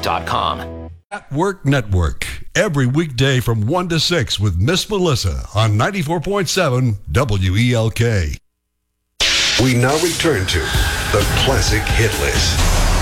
AtWork.com. At Work Network, every weekday from 1 to 6 with Miss Melissa on 94.7 WELK. We now return to the Classic Hit List.